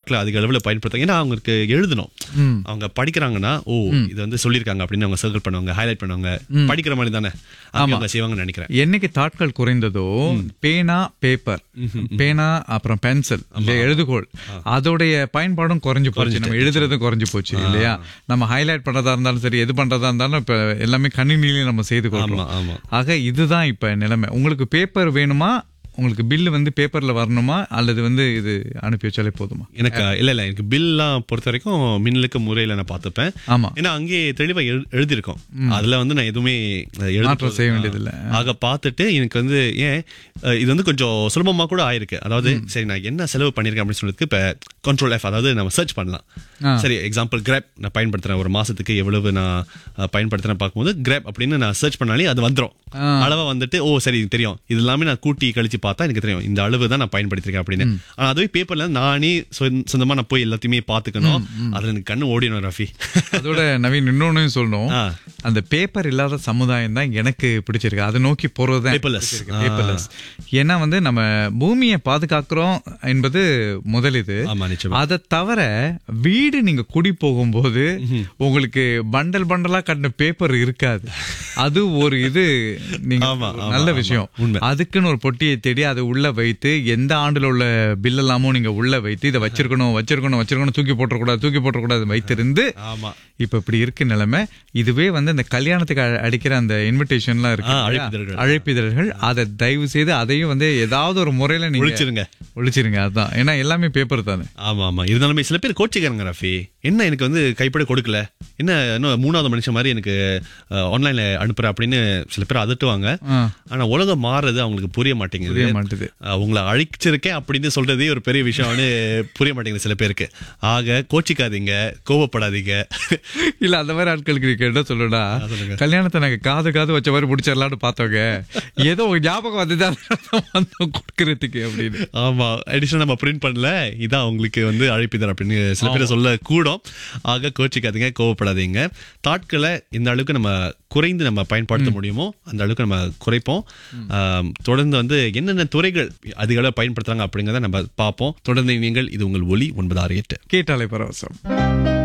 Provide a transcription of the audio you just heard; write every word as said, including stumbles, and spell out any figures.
தாட்களை அதிக அளவில் பயன்படுத்தாங்க. ஏன்னா அவங்களுக்கு எழுதணும், அவங்க படிக்கிறாங்கன்னா ஓ இது வந்து சொல்லியிருக்காங்க அப்படின்னு அவங்க சர்க்கிள் பண்ணுவாங்க, ஹைலைட் பண்ணுவாங்க, படிக்கிற மாதிரி தானே அவங்க செய்வாங்கன்னு நினைக்கிறேன். என்னைக்கு தாட்கள் குறைந்ததோ பேனா பேப்பர், பேனா அப்புறம் பென்சில் எழுதுகோள் அதோடைய பயன்பாடும் குறைஞ்சு போச்சு, நம்ம எழுதுறதும் குறைஞ்சு போச்சு இல்லையா. நம்ம ஹைலைட் பண்றதா இருந்தாலும் சரி, எது பண்றதா இருந்தாலும் இப்ப எல்லாமே கணினிலையும் நம்ம செய்து கொள்றோம். ஆக இதுதான் இப்ப நிலைமை. உங்களுக்கு பேப்பர் வேணுமா, உங்களுக்கு பில்லு வந்து பேப்பர்ல வரணுமா, அல்லது வந்து இது அனுப்பி வச்சாலே போதுமா? எனக்கு இல்ல இல்ல எனக்கு பில்லாம் பொறுத்த வரைக்கும் மின்னலுக்கு முறையில நான் பார்த்துப்பேன். ஆமா, ஏன்னா அங்கே தெளிவா எழுதியிருக்கோம், அதுல வந்து நான் எதுவுமே மாற்றம் செய்ய வேண்டியது இல்லை. ஆக பார்த்துட்டு எனக்கு வந்து ஏன் இது வந்து கொஞ்சம் சுலபமா கூட ஆயிருக்கு. அதாவது சரி நான் என்ன செலவு பண்ணிருக்கேன் அப்படின்னு சொல்றதுக்கு இப்ப கண்ட்ரோல் எஃப், அதாவது நம்ம சர்ச் பண்ணலாம். சரி எக்ஸாம்பிள் கிராப் நான் பயன்படுத்துறேன், ஒரு மாசத்துக்கு எவ்வளவு நான் பயன்படுத்துறேன் பார்க்கும்போது கிராப் அப்படின்னு நான் சர்ச் பண்ணாலே அது வந்துடும் அளவா வந்துட்டு, ஓ சரி தெரியும், இது எல்லாமே நான் கூட்டி கழிச்சு பார்த்தா எனக்கு தெரியும் இந்த அளவு தான் நான் பயன்படுத்திருக்கேன் அப்படின்னு. ஆனா அதுவே பேப்பர்ல நானே சொந்தமா நான் போய் எல்லாத்தையுமே பாத்துக்கணும், அதுல எனக்கு கண்ணு ஓடிடும் ரஃபி. அதோட நவீன் இன்னொன்னு சொல்லணும், அந்த பேப்பர் இல்லாத சமுதாயம் தான் எனக்கு பிடிச்சிருக்கு. அதை நோக்கி போறதுதான் பேப்பர்லெஸ். ஏன்னா வந்து நம்ம பூமியை பாதுகாக்கிறோம் என்பது முதலிது. அதை தவிர வீடு நீங்க குடி போகும்போது உங்களுக்கு பண்டல் பண்டலா கட்டின பேப்பர் இருக்காது. அது ஒரு இது நீங்க நல்ல விஷயம். அதுக்குன்னு ஒரு பொட்டியை தேடி அதை உள்ள வைத்து எந்த ஆண்டுல உள்ள பில் எல்லாமோ நீங்க உள்ள வைத்து இதை வச்சிருக்கணும் வச்சிருக்கணும் வச்சிருக்கணும் தூக்கி போட்டக்கூடாது தூக்கி போட்டக்கூடாது வைத்திருந்து இப்ப இப்படி இருக்கு நிலைமை. இதுவே வந்து இந்த கல்யாணத்துக்கு அடிக்கிற அந்த இன்விடேஷன்லாம் இருக்கு, அழைப்பிதழ்கள், அதை தயவு செய்து அதையும் வந்து ஏதாவது ஒரு முறையில நீங்க ஒழிச்சிருங்க ஒழிச்சிருங்க அதுதான். ஏன்னா எல்லாமே பேப்பர் தானே. ஆமா ஆமா இருந்தாலுமே சில பேர் கோச்சிக்கிறாங்க ரஃபி, என்ன எனக்கு வந்து கைப்பட கொடுக்கல, என்ன இன்னும் மூணாவது மனுஷன் மாதிரி எனக்கு ஆன்லைன்ல அனுப்புற அப்படின்னு சில பேர் அதட்டுவாங்க. ஆனா உலகம் மாறுறது அவங்களுக்கு புரிய மாட்டேங்குது. உங்களை அழிச்சிருக்கேன் அப்படின்னு சொல்றதே ஒரு பெரிய விஷயம்னு புரிய மாட்டேங்குது சில பேருக்கு. ஆக கோச்சிக்காதீங்க, கோபப்படாதீங்க. இல்ல அந்த மாதிரி ஆட்களுக்கு என்ன சொல்லணும்னா, கல்யாணத்தை நாங்க காது காது வச்ச மாதிரி முடிச்சிடலாம்னு பார்த்தோங்க, ஏதோ ஒரு ஞாபகம் வந்துதான் கொடுக்கறதுக்கு அப்படின்னு. ஆமா அடிஷனல் நம்ம பிரிண்ட் பண்ணல, இதான் உங்களுக்கு வந்து அழைப்பிதழ் அப்படின்னு சில பேர் சொல்ல கூடும். ஆக கோச்சிக்காதீங்க, கோவப்படாதீங்க. தாட்களை இந்த அளவுக்கு நம்ம குறைந்து நம்ம பயன்படுத்த முடியுமோ அந்த அளவுக்கு நம்ம குறைப்போம். தொடர்ந்து வந்து என்னென்ன துறைகள் அதிக அளவு பயன்படுத்துறாங்க அப்படிங்கிறத நம்ம பார்ப்போம். தொடர்ந்து நீங்கள் இது உங்கள் ஒலி ஒன்பது ஆறு எட்டு கேட்டாலே பரவசம்.